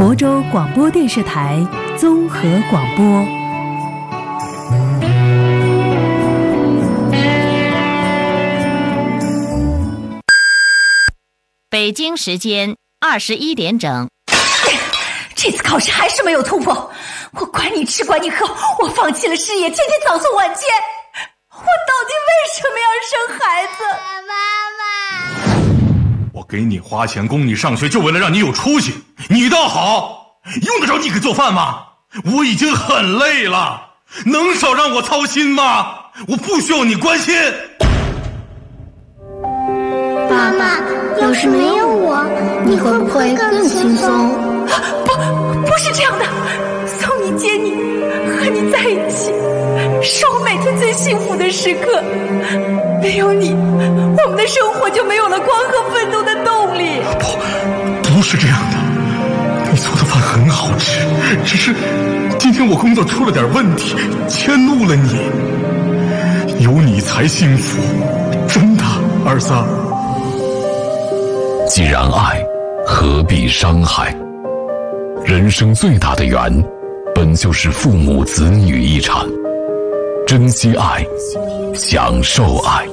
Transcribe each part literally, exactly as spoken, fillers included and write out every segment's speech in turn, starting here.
亳州广播电视台综合广播。 北京时间二十一点整。 这次考试还是没有突破，我管你吃管你喝，我放弃了事业，天天早送晚接，我到底为什么要生孩子？ 妈妈，我给你花钱供你上学，就为了让你有出息。你倒好，用得着你给做饭吗？我已经很累了，能少让我操心吗？我不需要你关心。 妈妈，要是没有我，你会不会更轻松？ 不，不是这样的。送你接你，和你在一起，是我每天最幸福的时刻。没有你，我们的生活就没有了光和奋斗的动力。 不，不是这样的。你做的饭很好吃，只是今天我工作出了点问题，迁怒了你。有你才幸福，真的，二三。 既然爱，何必伤害？人生最大的缘，本就是父母子女一场。珍惜爱，享受爱。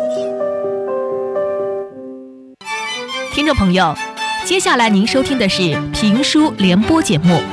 听众朋友，接下来您收听的是评书联播节目。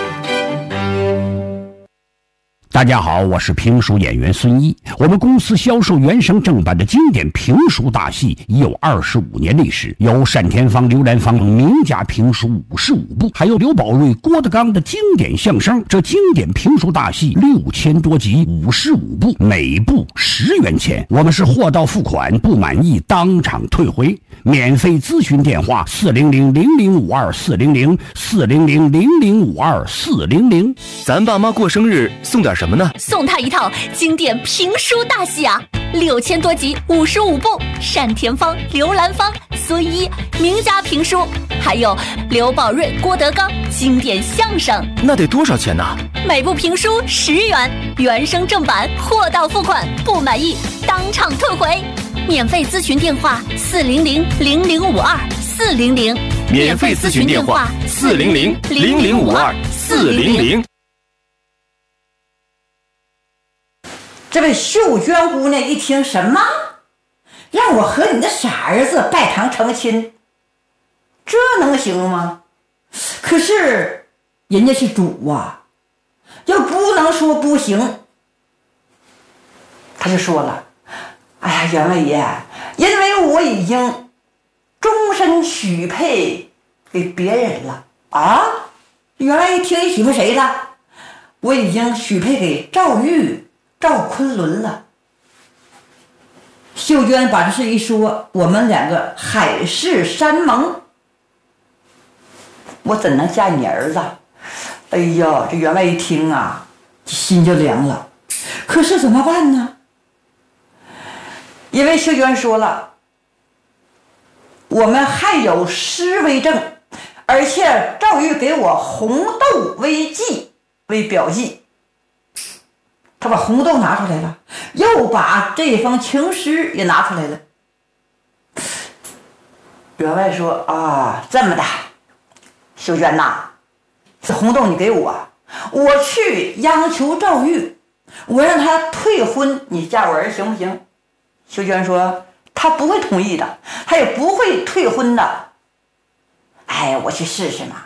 大家好，我是评书演员孙一。我们公司销售原声正版的经典评书大戏已有二十五年历史，有单田芳、刘兰芳名家评书五十五部，还有刘宝瑞、郭德纲的经典相声。这经典评书大戏六千多集，五十五部，每部十元钱。我们是货到付款，不满意当场退回。免费咨询电话：四零零零零五二四零零四零零零零五二四零零。 咱爸妈过生日送点什么呢？ 送他一套经典评书大戏啊，六千多集，五十五部，单田芳、刘兰芳、孙一名家评书，还有刘宝瑞、郭德纲经典相声。 那得多少钱呢？ 每部评书十元，原声正版，货到付款，不满意当场退回。免费咨询电话：四零零零零五二四零零。 免费咨询电话：四零零零零五二四零零。 这位秀娟姑娘一听，什么让我和你的傻儿子拜堂成亲，这能行吗？可是人家是主啊，又不能说不行。他就说了，哎呀，员外爷，因为我已经终身许配给别人了啊。员外一听，你许配谁了？我已经许配给赵玉、赵昆仑了。秀娟把这事一说，我们两个海誓山盟，我怎能嫁你儿子？哎呀，这员外一听啊，心就凉了。可是怎么办呢？因为秀娟说了，我们还有诗为证，而且赵玉给我红豆为记为表记。他把红豆拿出来了，又把这封情诗也拿出来了。员外说啊，这么的，秀娟呐，这红豆你给我，我去央求赵玉，我让他退婚，你嫁我儿行不行？秀娟说他不会同意的，他也不会退婚的。哎，我去试试嘛。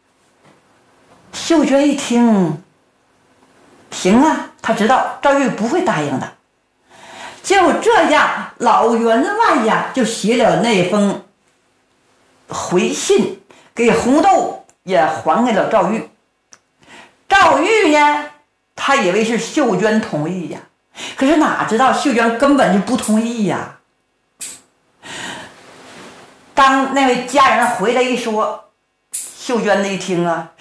秀娟一听，行啊，他知道赵玉不会答应的。就这样，老员外呀就写了那封回信，给红豆也还给了赵玉。赵玉呢，他以为是秀娟同意呀，可是哪知道秀娟根本就不同意呀。当那位家人回来一说，秀娟的一听啊，